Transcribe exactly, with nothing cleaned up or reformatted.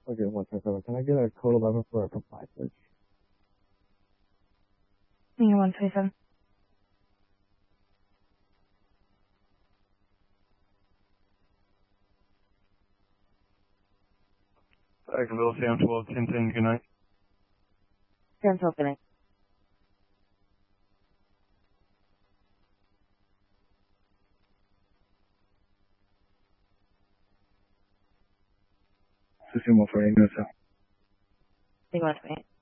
Okay, one twenty-seven. Can I get a code eleven for a compliance search? You're one twenty-seven. Jacksonville, Sam twelve, ten ten, good night. Sam twelve, good night. System one forty-eight, no, sir. Think one twenty-eight.